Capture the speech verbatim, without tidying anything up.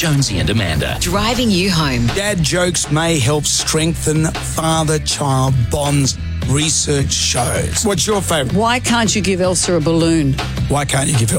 Jonesy and Amanda. Driving you home. Dad jokes may help strengthen father-child bonds. Research shows. What's your favourite? Why can't you give Elsa a balloon? Why can't you give